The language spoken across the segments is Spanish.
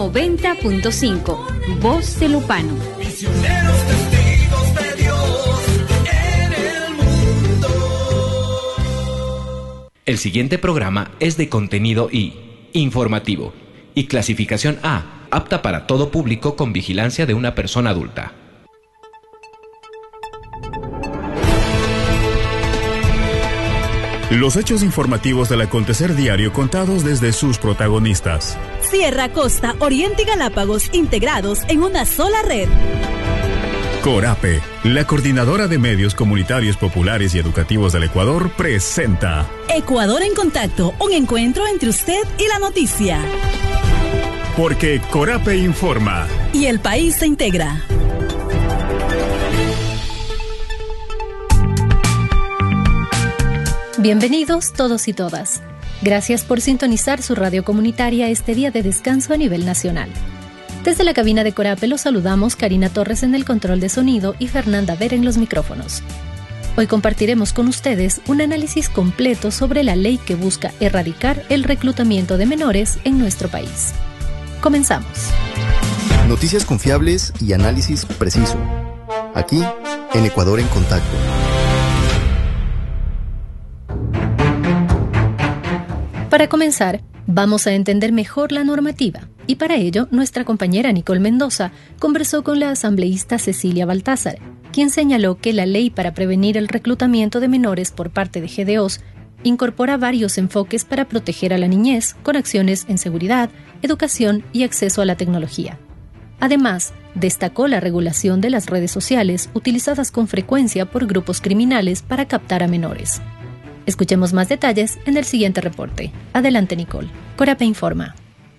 90.5, Voz de Lupano. Misioneros testigos de Dios en el mundo. El siguiente programa es de contenido I, informativo, y clasificación A, apta para todo público con vigilancia de una persona adulta. Los hechos informativos del acontecer diario contados desde sus protagonistas. Sierra, Costa, Oriente y Galápagos integrados en una sola red. Corape, la coordinadora de medios comunitarios populares y educativos del Ecuador, presenta Ecuador en Contacto, un encuentro entre usted y la noticia. Porque Corape informa. Y el país se integra. Bienvenidos todos y todas. Gracias por sintonizar su radio comunitaria este día de descanso a nivel nacional. Desde la cabina de Corape los saludamos Karina Torres en el control de sonido y Fernanda Ver en los micrófonos. Hoy compartiremos con ustedes un análisis completo sobre la ley que busca erradicar el reclutamiento de menores en nuestro país. Comenzamos. Noticias confiables y análisis preciso. Aquí, en Ecuador en Contacto. Para comenzar, vamos a entender mejor la normativa y para ello nuestra compañera Nicole Mendoza conversó con la asambleísta Cecilia Baltázar, quien señaló que la ley para prevenir el reclutamiento de menores por parte de GDOs incorpora varios enfoques para proteger a la niñez con acciones en seguridad, educación y acceso a la tecnología. Además, destacó la regulación de las redes sociales utilizadas con frecuencia por grupos criminales para captar a menores. Escuchemos más detalles en el siguiente reporte. Adelante, Nicole. Corape informa.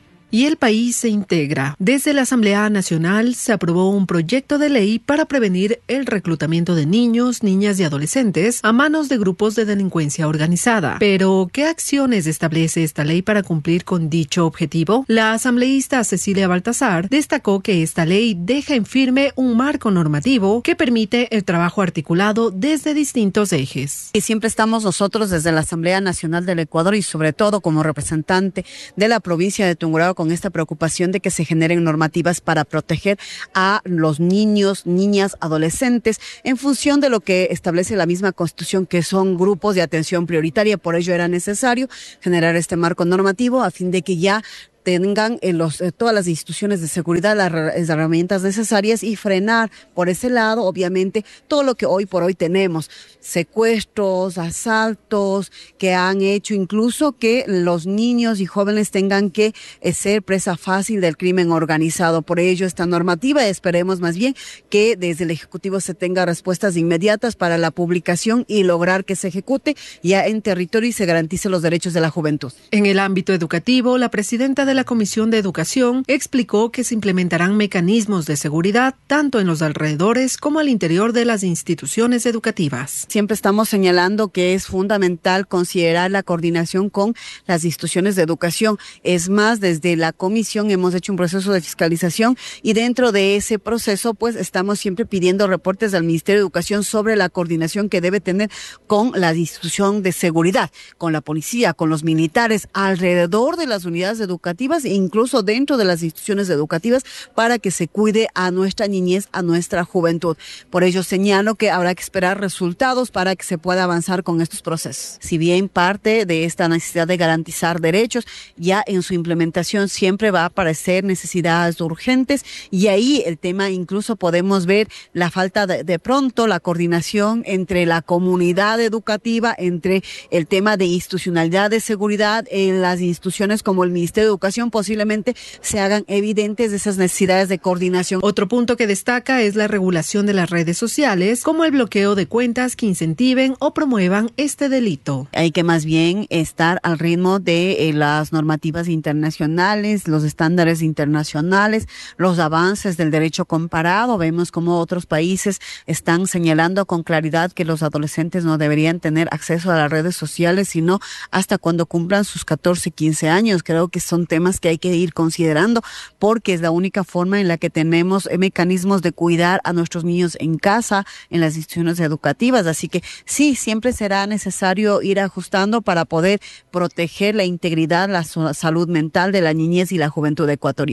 Y el país se integra. Desde la Asamblea Nacional se aprobó un proyecto de ley para prevenir el reclutamiento de niños, niñas y adolescentes a manos de grupos de delincuencia organizada. Pero, ¿qué acciones establece esta ley para cumplir con dicho objetivo? La asambleísta Cecilia Baltázar destacó que esta ley deja en firme un marco normativo que permite el trabajo articulado desde distintos ejes. Y siempre estamos nosotros desde la Asamblea Nacional del Ecuador y sobre todo como representante de la provincia de Tungurahua con esta preocupación de que se generen normativas para proteger a los niños, niñas, adolescentes en función de lo que establece la misma Constitución, que son grupos de atención prioritaria. Por ello era necesario generar este marco normativo a fin de que ya tengan todas las instituciones de seguridad las herramientas necesarias y frenar por ese lado, obviamente, todo lo que hoy por hoy tenemos, secuestros, asaltos, que han hecho incluso que los niños y jóvenes tengan que ser presa fácil del crimen organizado. Por ello, esta normativa, esperemos más bien que desde el Ejecutivo se tenga respuestas inmediatas para la publicación y lograr que se ejecute ya en territorio y se garantice los derechos de la juventud. En el ámbito educativo, la presidenta de la Comisión de Educación explicó que se implementarán mecanismos de seguridad tanto en los alrededores como al interior de las instituciones educativas. Siempre estamos señalando que es fundamental considerar la coordinación con las instituciones de educación. Es más, desde la comisión hemos hecho un proceso de fiscalización y dentro de ese proceso pues estamos siempre pidiendo reportes al Ministerio de Educación sobre la coordinación que debe tener con la institución de seguridad, con la policía, con los militares, alrededor de las unidades educativas e incluso dentro de las instituciones educativas para que se cuide a nuestra niñez, a nuestra juventud. Por ello señalo que habrá que esperar resultados para que se pueda avanzar con estos procesos. Si bien parte de esta necesidad de garantizar derechos, ya en su implementación siempre va a aparecer necesidades urgentes y ahí el tema incluso podemos ver la falta de pronto la coordinación entre la comunidad educativa, entre el tema de institucionalidad de seguridad en las instituciones como el Ministerio de Educación, posiblemente se hagan evidentes esas necesidades de coordinación. Otro punto que destaca es la regulación de las redes sociales, como el bloqueo de cuentas que incentiven o promuevan este delito. Hay que más bien estar al ritmo de las normativas internacionales, los estándares internacionales, los avances del derecho comparado. Vemos como otros países están señalando con claridad que los adolescentes no deberían tener acceso a las redes sociales, sino hasta cuando cumplan sus 14, 15 años. Creo que son temas que hay que ir considerando porque es la única forma en la que tenemos mecanismos de cuidar a nuestros niños en casa, en las instituciones educativas. Así que sí, siempre será necesario ir ajustando para poder proteger la integridad, la salud mental de la niñez y la juventud ecuatoriana.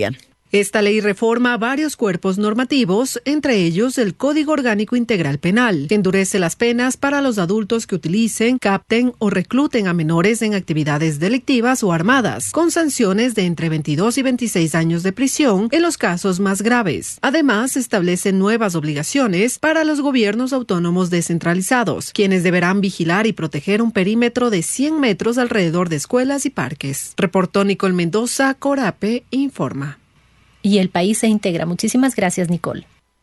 Esta ley reforma varios cuerpos normativos, entre ellos el Código Orgánico Integral Penal, que endurece las penas para los adultos que utilicen, capten o recluten a menores en actividades delictivas o armadas, con sanciones de entre 22 y 26 años de prisión en los casos más graves. Además, establece nuevas obligaciones para los gobiernos autónomos descentralizados, quienes deberán vigilar y proteger un perímetro de 100 metros alrededor de escuelas y parques. Reportó Nicole Mendoza, Corape Informa. Y el país se integra. Muchísimas gracias, Nicole.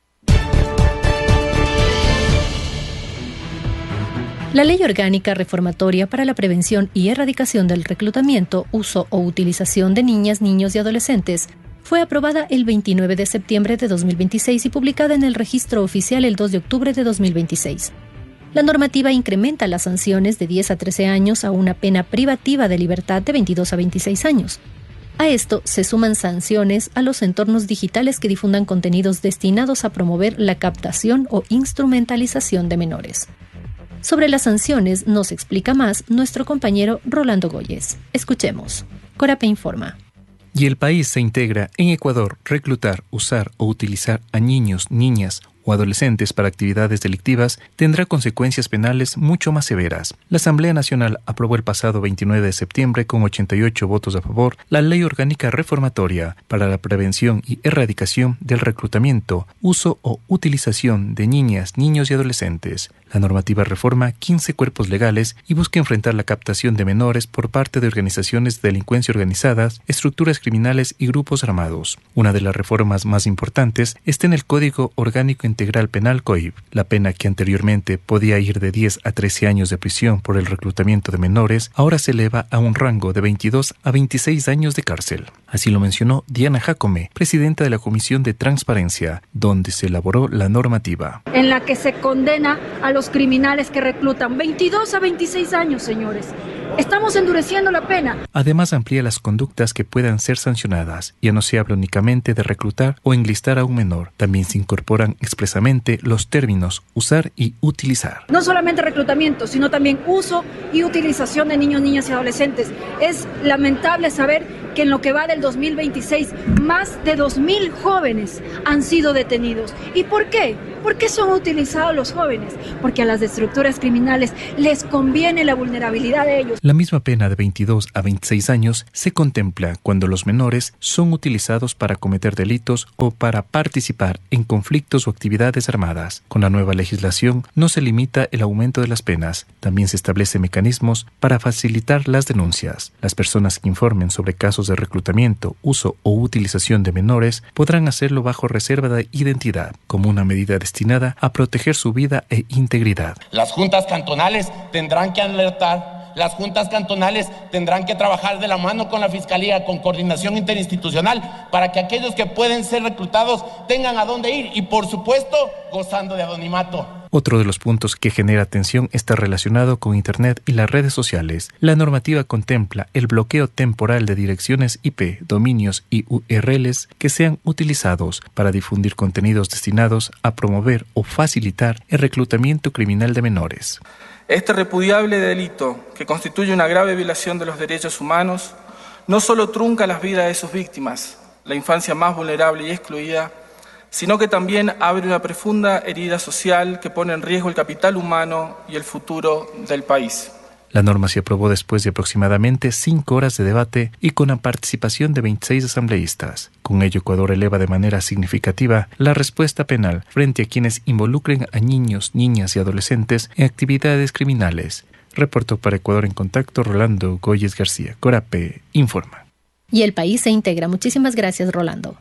La Ley Orgánica Reformatoria para la Prevención y Erradicación del Reclutamiento, Uso o Utilización de Niñas, Niños y Adolescentes fue aprobada el 29 de septiembre de 2026 y publicada en el Registro Oficial el 2 de octubre de 2026. La normativa incrementa las sanciones de 10 a 13 años a una pena privativa de libertad de 22 a 26 años. A esto se suman sanciones a los entornos digitales que difundan contenidos destinados a promover la captación o instrumentalización de menores. Sobre las sanciones nos explica más nuestro compañero Rolando Goyes. Escuchemos. Corape Informa. Y el país se integra. En Ecuador, reclutar, usar o utilizar a niños, niñas o adolescentes para actividades delictivas tendrá consecuencias penales mucho más severas. La Asamblea Nacional aprobó el pasado 29 de septiembre con 88 votos a favor la Ley Orgánica Reformatoria para la Prevención y Erradicación del Reclutamiento, Uso o Utilización de Niñas, Niños y Adolescentes. La normativa reforma 15 cuerpos legales y busca enfrentar la captación de menores por parte de organizaciones de delincuencia organizadas, estructuras criminales y grupos armados. Una de las reformas más importantes está en el Código Orgánico Integral Penal COIP. La pena que anteriormente podía ir de 10 a 13 años de prisión por el reclutamiento de menores, ahora se eleva a un rango de 22 a 26 años de cárcel. Así lo mencionó Diana Jacome, presidenta de la Comisión de Transparencia, donde se elaboró la normativa. En la que se condena a los criminales que reclutan 22 a 26 años, señores. Estamos endureciendo la pena. Además, amplía las conductas que puedan ser sancionadas. Ya no se habla únicamente de reclutar o enlistar a un menor. También se incorporan expresamente los términos usar y utilizar. No solamente reclutamiento, sino también uso y utilización de niños, niñas y adolescentes. Es lamentable saber que en lo que va del 2026, más de 2.000 jóvenes han sido detenidos. ¿Y por qué? ¿Por qué son utilizados los jóvenes? Porque a las estructuras criminales les conviene la vulnerabilidad de ellos. La misma pena de 22 a 26 años se contempla cuando los menores son utilizados para cometer delitos o para participar en conflictos o actividades armadas. Con la nueva legislación no se limita el aumento de las penas, también se establecen mecanismos para facilitar las denuncias. Las personas que informen sobre casos de reclutamiento, uso o utilización de menores podrán hacerlo bajo reserva de identidad, como una medida destinada a proteger su vida e integridad. Las juntas cantonales tendrán que alertar. Las juntas cantonales tendrán que trabajar de la mano con la Fiscalía, con coordinación interinstitucional, para que aquellos que pueden ser reclutados tengan a dónde ir y, por supuesto, gozando de anonimato. Otro de los puntos que genera tensión está relacionado con Internet y las redes sociales. La normativa contempla el bloqueo temporal de direcciones IP, dominios y URLs que sean utilizados para difundir contenidos destinados a promover o facilitar el reclutamiento criminal de menores. Este repudiable delito, que constituye una grave violación de los derechos humanos, no solo trunca las vidas de sus víctimas, la infancia más vulnerable y excluida, sino que también abre una profunda herida social que pone en riesgo el capital humano y el futuro del país. La norma se aprobó después de aproximadamente 5 horas de debate y con la participación de 26 asambleístas. Con ello, Ecuador eleva de manera significativa la respuesta penal frente a quienes involucren a niños, niñas y adolescentes en actividades criminales. Reportó para Ecuador en Contacto Rolando Goyes García. Corape Informa. Y el país se integra. Muchísimas gracias, Rolando.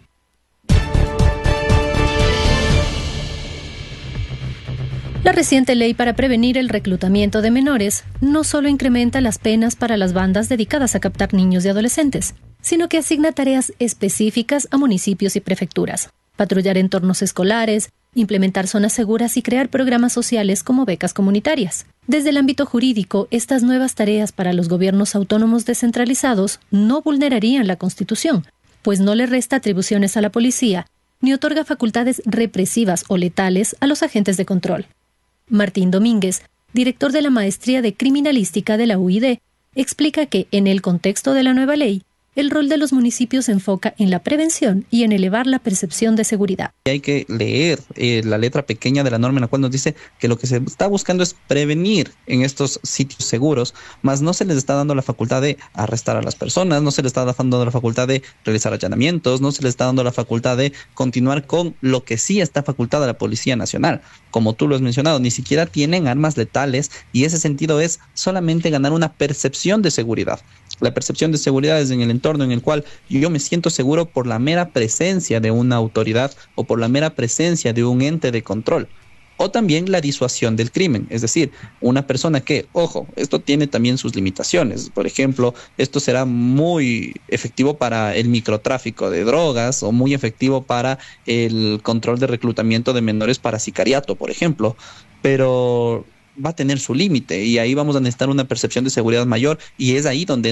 La reciente ley para prevenir el reclutamiento de menores no solo incrementa las penas para las bandas dedicadas a captar niños y adolescentes, sino que asigna tareas específicas a municipios y prefecturas, patrullar entornos escolares, implementar zonas seguras y crear programas sociales como becas comunitarias. Desde el ámbito jurídico, estas nuevas tareas para los gobiernos autónomos descentralizados no vulnerarían la Constitución, pues no le resta atribuciones a la policía ni otorga facultades represivas o letales a los agentes de control. Martín Domínguez, director de la Maestría de Criminalística de la UID, explica que, en el contexto de la nueva ley, el rol de los municipios se enfoca en la prevención y en elevar la percepción de seguridad. Hay que leer la letra pequeña de la norma en la cual nos dice que lo que se está buscando es prevenir en estos sitios seguros, más no se les está dando la facultad de arrestar a las personas, no se les está dando la facultad de realizar allanamientos, no se les está dando la facultad de continuar con lo que sí está facultada a la Policía Nacional. Como tú lo has mencionado, ni siquiera tienen armas letales y ese sentido es solamente ganar una percepción de seguridad. La percepción de seguridad es en el entorno en el cual yo me siento seguro por la mera presencia de una autoridad o por la mera presencia de un ente de control. O también la disuasión del crimen, es decir, una persona que, ojo, esto tiene también sus limitaciones. Por ejemplo, esto será muy efectivo para el microtráfico de drogas o muy efectivo para el control de reclutamiento de menores para sicariato, por ejemplo, pero va a tener su límite y ahí vamos a necesitar una percepción de seguridad mayor y es ahí donde